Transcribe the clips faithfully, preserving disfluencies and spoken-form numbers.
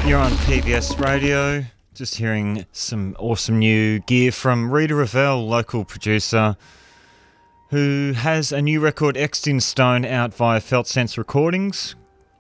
You're on P B S Radio, just hearing some awesome new gear from Rita Ravel, local producer, who has a new record, Exed in Stone, out via Felt Sense Recordings.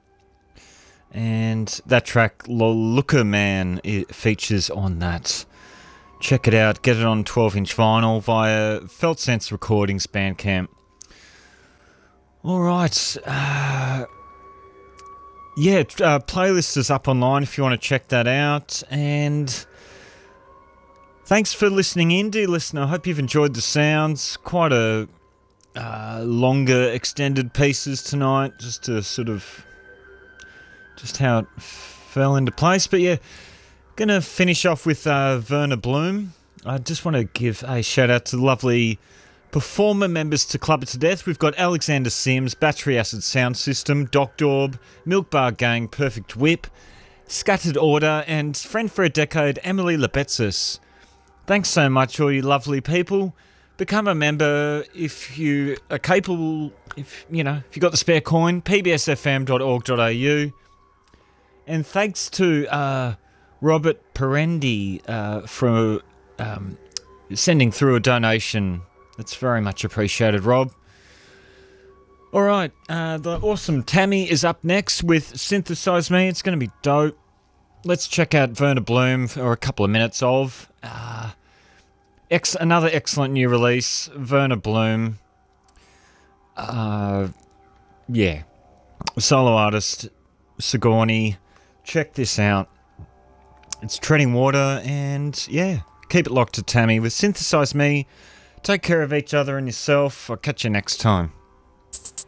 And that track, Looker Man, it features on that. Check it out, get it on twelve inch vinyl via Felt Sense Recordings Bandcamp. Alright, uh... yeah, uh, playlist is up online if you want to check that out. And thanks for listening in, dear listener. I hope you've enjoyed the sounds. Quite a uh, longer, extended pieces tonight, just to sort of just how it fell into place. But yeah, gonna finish off with uh, Verna Bloom. I just want to give a shout out to the lovely performer members to Club It to Death. We've got Alexander Sims, Battery Acid Sound System, Doc Dorb, Milk Bar Gang, Perfect Whip, Scattered Order, and friend for a decade, Emily Lebetsis. Thanks so much, all you lovely people. Become a member if you are capable, if you know, if you got the spare coin, p b s f m dot org dot a u. And thanks to uh, Robert Perendi uh, for um, sending through a donation. It's very much appreciated, Rob. All right, uh, the awesome Tammy is up next with Synthesize Me. It's going to be dope. Let's check out Verna Bloom for a couple of minutes of. Uh, ex- another excellent new release, Verna Bloom. Uh, yeah. Solo artist, Sigourney. Check this out. It's Treading Water, and yeah, keep it locked to Tammy with Synthesize Me. Take care of each other and yourself. I'll catch you next time.